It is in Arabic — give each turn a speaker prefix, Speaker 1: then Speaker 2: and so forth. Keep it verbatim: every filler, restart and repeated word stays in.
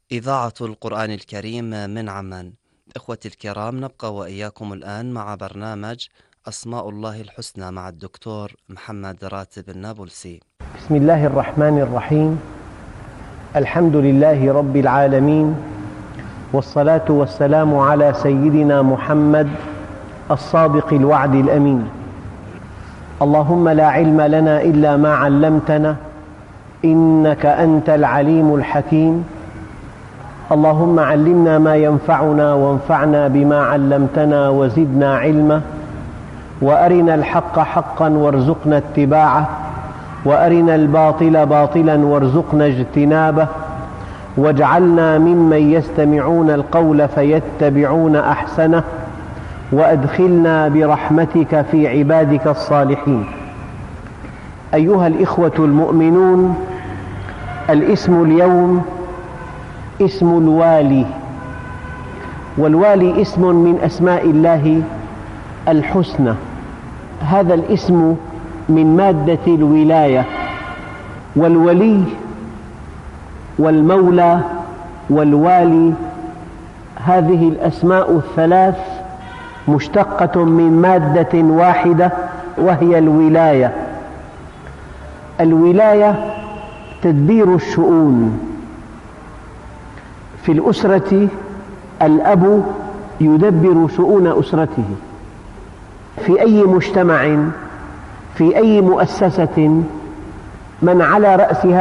Speaker 1: إذاعة القرآن الكريم من عمان. إخوتي الكرام، نبقى وإياكم الآن مع برنامج أسماء الله الحسنى مع الدكتور محمد راتب النابلسي.
Speaker 2: بسم الله الرحمن الرحيم. الحمد لله رب العالمين، والصلاة والسلام على سيدنا محمد الصادق الوعد الأمين. اللهم لا علم لنا إلا ما علمتنا إنك أنت العليم الحكيم. اللهم علمنا ما ينفعنا وانفعنا بما علمتنا وزدنا علما، وأرنا الحق حقا وارزقنا اتباعه، وأرنا الباطل باطلا وارزقنا اجتنابه، واجعلنا ممن يستمعون القول فيتبعون أحسنه، وأدخلنا برحمتك في عبادك الصالحين. أيها الإخوة المؤمنون، الاسم اليوم اسم الوالي، والوالي اسم من أسماء الله الحسنى. هذا الاسم من مادة الولاية، والولي والمولى والوالي هذه الأسماء الثلاث مشتقة من مادة واحدة وهي الولاية. الولاية تدبير الشؤون. في الأسرة الأب يدبر شؤون أسرته. في أي مجتمع، في أي مؤسسة، من على رأسها